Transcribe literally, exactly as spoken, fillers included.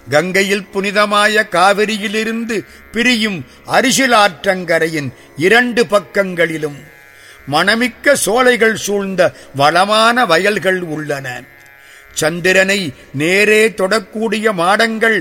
கங்கையில் புனிதமாய காவிரியிலிருந்து பிரியும் அரிசிலாற்றங்கரையின் இரண்டு பக்கங்களிலும் மணமிக்க சோலைகள் சூழ்ந்த வளமான வயல்கள் உள்ளன. சந்திரனை நேரே தொடக்கூடிய மாடங்கள்